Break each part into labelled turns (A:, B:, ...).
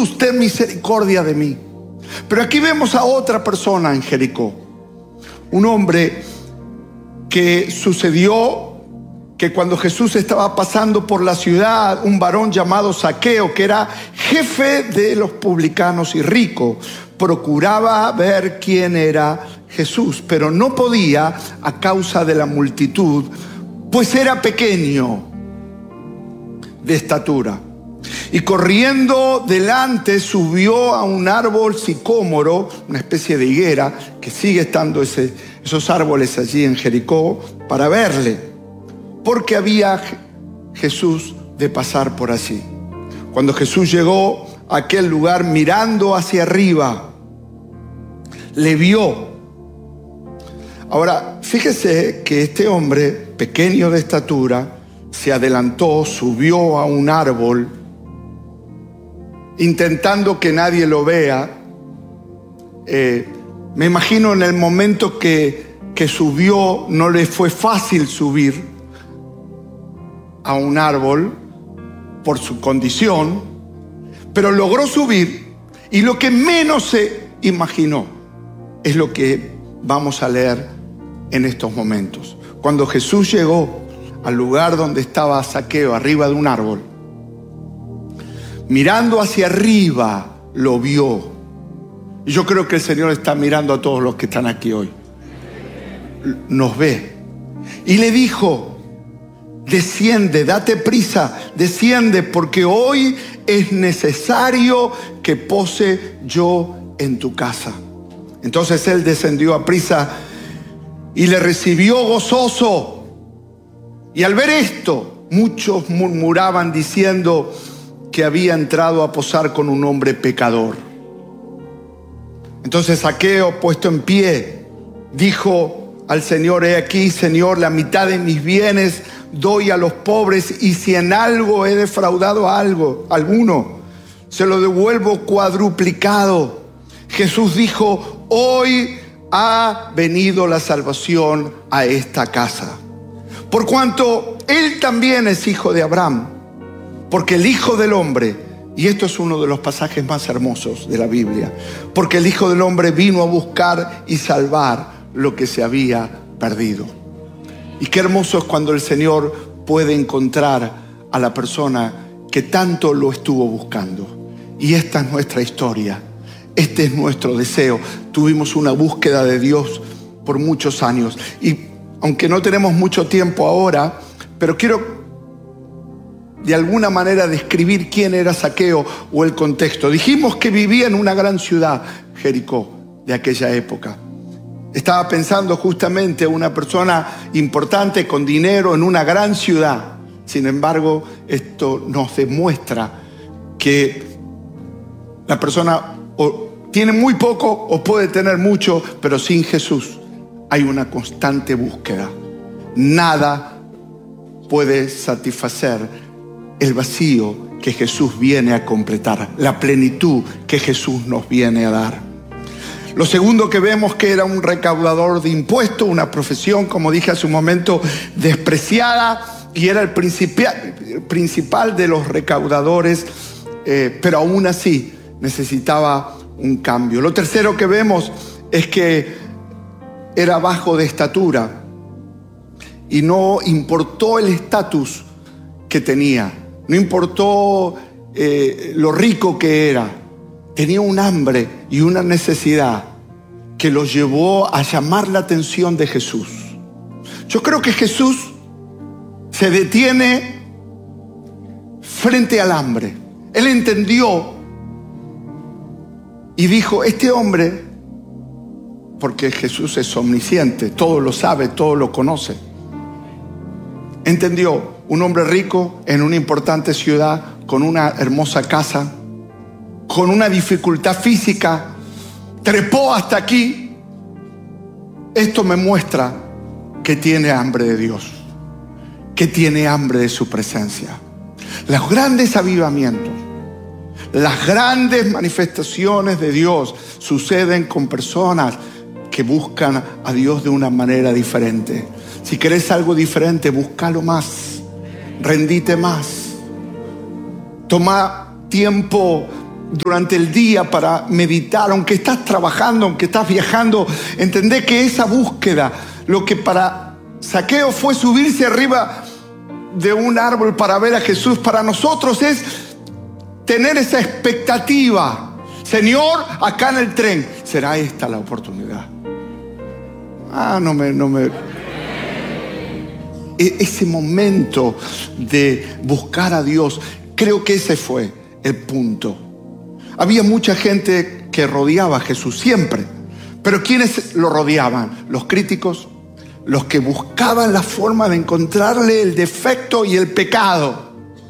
A: Jesús, ten misericordia de mí. Pero aquí vemos a otra persona en Jericó. Un hombre que sucedió que cuando Jesús estaba pasando por la ciudad, un varón llamado Zaqueo, que era jefe de los publicanos y rico, procuraba ver quién era Jesús, pero no podía a causa de la multitud, pues era pequeño de estatura. Y corriendo delante subió a un árbol sicómoro, una especie de higuera, que sigue estando esos árboles allí en Jericó, para verle, porque había Jesús de pasar por allí. Cuando Jesús llegó a aquel lugar, mirando hacia arriba, le vio. Ahora, fíjese que este hombre, pequeño de estatura, se adelantó, subió a un árbol, intentando que nadie lo vea. Me imagino en el momento que subió, no le fue fácil subir a un árbol por su condición, pero logró subir, y lo que menos se imaginó es lo que vamos a leer en estos momentos. Cuando Jesús llegó al lugar donde estaba Zaqueo, arriba de un árbol, mirando hacia arriba, lo vio. Y yo creo que el Señor está mirando a todos los que están aquí hoy. Nos ve. Y le dijo: desciende, date prisa, desciende, porque hoy es necesario que pose yo en tu casa. Entonces él descendió a prisa y le recibió gozoso. Y al ver esto, muchos murmuraban diciendo que había entrado a posar con un hombre pecador. Entonces Zaqueo, puesto en pie, dijo al Señor: he aquí, Señor, la mitad de mis bienes doy a los pobres, y si en algo he defraudado alguno, se lo devuelvo cuadruplicado. Jesús dijo: hoy ha venido la salvación a esta casa, por cuanto él también es hijo de Abraham, porque el Hijo del Hombre, y esto es uno de los pasajes más hermosos de la Biblia, porque el Hijo del Hombre vino a buscar y salvar lo que se había perdido. Y qué hermoso es cuando el Señor puede encontrar a la persona que tanto lo estuvo buscando. Y esta es nuestra historia, este es nuestro deseo. Tuvimos una búsqueda de Dios por muchos años, y aunque no tenemos mucho tiempo ahora, pero quiero de alguna manera describir quién era Zaqueo o el contexto. Dijimos que vivía en una gran ciudad, Jericó, de aquella época. Estaba pensando justamente una persona importante con dinero en una gran ciudad. Sin embargo, esto nos demuestra que la persona o tiene muy poco o puede tener mucho, pero sin Jesús hay una constante búsqueda. Nada puede satisfacer el vacío que Jesús viene a completar, la plenitud que Jesús nos viene a dar. Lo segundo que vemos, que era un recaudador de impuestos, una profesión, como dije hace un momento, despreciada, y era el principal de los recaudadores, pero aún así necesitaba un cambio. Lo tercero que vemos es que era bajo de estatura y no importó el estatus que tenía, no importó lo rico que era. Tenía un hambre y una necesidad que lo llevó a llamar la atención de Jesús. Yo creo que Jesús se detiene frente al hambre. Él entendió y dijo: este hombre, porque Jesús es omnisciente, todo lo sabe, todo lo conoce, entendió: un hombre rico en una importante ciudad, con una hermosa casa, con una dificultad física, trepó hasta aquí. Esto me muestra que tiene hambre de Dios, que tiene hambre de su presencia. Los grandes avivamientos, las grandes manifestaciones de Dios suceden con personas que buscan a Dios de una manera diferente. Si querés algo diferente, búscalo más, rendite más, toma tiempo durante el día para meditar, aunque estás trabajando, aunque estás viajando, entendé que esa búsqueda, lo que para Zaqueo fue subirse arriba de un árbol para ver a Jesús, para nosotros es tener esa expectativa. Señor, acá en el tren, ¿será esta la oportunidad? Ese momento de buscar a Dios, creo que ese fue el punto. Había mucha gente que rodeaba a Jesús siempre, pero ¿quiénes lo rodeaban? Los críticos, los que buscaban la forma de encontrarle el defecto y el pecado,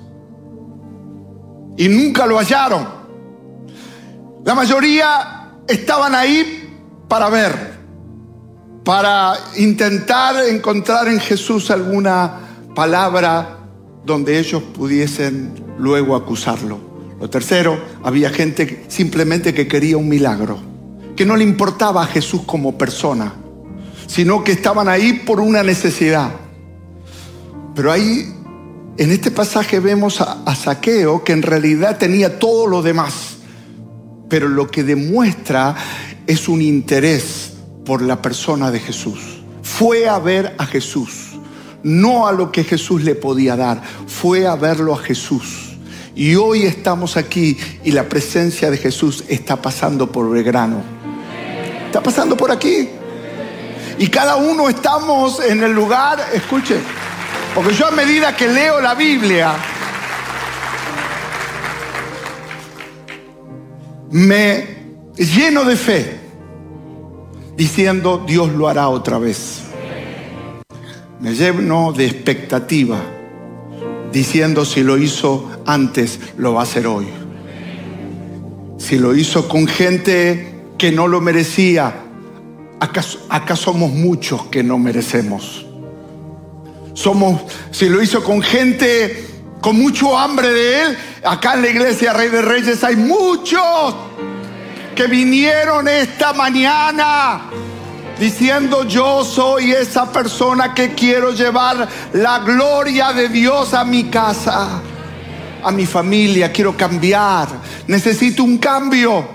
A: y nunca lo hallaron. La mayoría estaban ahí para ver, para intentar encontrar en Jesús alguna palabra donde ellos pudiesen luego acusarlo. Lo tercero, había gente simplemente que quería un milagro, que no le importaba a Jesús como persona, sino que estaban ahí por una necesidad. Pero ahí, en este pasaje vemos a Zaqueo, que en realidad tenía todo lo demás, pero lo que demuestra es un interés por la persona de Jesús. Fue a ver a Jesús, no a lo que Jesús le podía dar, fue a verlo a Jesús. Y hoy estamos aquí y la presencia de Jesús está pasando por Belgrano. Está pasando por aquí. Y cada uno estamos en el lugar, escuche, porque yo a medida que leo la Biblia, me lleno de fe, diciendo Dios lo hará otra vez. Me lleno de expectativa, diciendo si lo hizo antes, lo va a hacer hoy. Si lo hizo con gente que no lo merecía, acá somos muchos que no merecemos. Si lo hizo con gente con mucho hambre de Él, acá en la iglesia Rey de Reyes hay muchos que vinieron esta mañana diciendo: yo soy esa persona que quiero llevar la gloria de Dios a mi casa, a mi familia. Quiero cambiar, necesito un cambio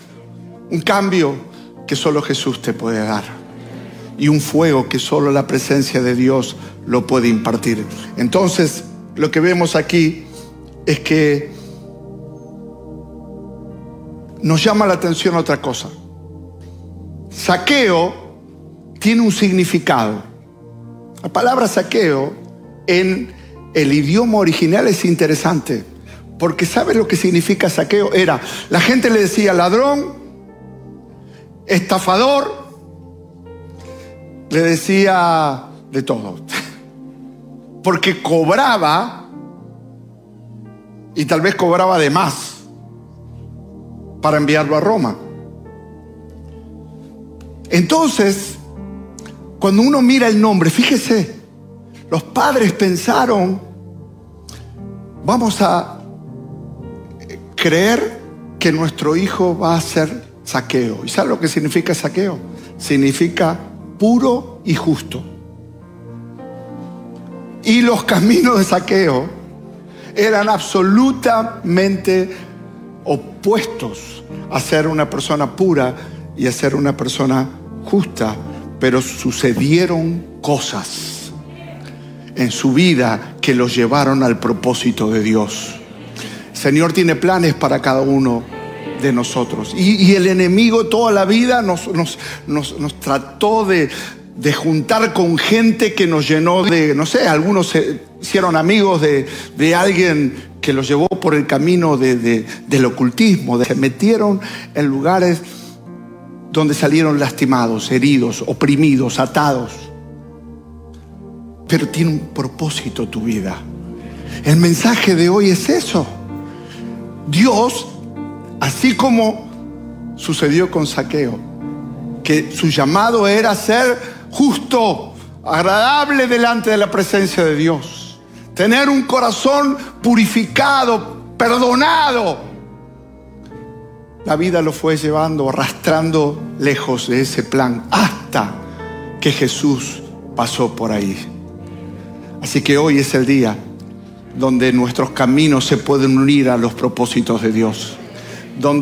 A: que solo Jesús te puede dar, y un fuego que solo la presencia de Dios lo puede impartir. Entonces, lo que vemos aquí es que nos llama la atención otra cosa. Zaqueo tiene un significado. La palabra saqueo en el idioma original es interesante, porque ¿sabe lo que significa saqueo? La gente le decía ladrón, estafador, le decía de todo, porque cobraba, y tal vez cobraba de más para enviarlo a Roma. Entonces, cuando uno mira el nombre, fíjese, los padres pensaron: vamos a creer que nuestro hijo va a ser Zaqueo. ¿Y sabe lo que significa Zaqueo? Significa puro y justo. Y los caminos de Zaqueo eran absolutamente opuestos a ser una persona pura y a ser una persona justa. Pero sucedieron cosas en su vida que los llevaron al propósito de Dios. El Señor tiene planes para cada uno de nosotros. Y el enemigo toda la vida nos trató de juntar con gente que nos llenó de, no sé, algunos se hicieron amigos de alguien que los llevó por el camino del ocultismo. Se metieron en lugares donde salieron lastimados, heridos, oprimidos, atados. Pero tiene un propósito tu vida. El mensaje de hoy es eso. Dios, así como sucedió con Zaqueo, que su llamado era ser justo, agradable delante de la presencia de Dios, tener un corazón purificado, perdonado. La vida lo fue llevando, arrastrando lejos de ese plan, hasta que Jesús pasó por ahí. Así que hoy es el día donde nuestros caminos se pueden unir a los propósitos de Dios.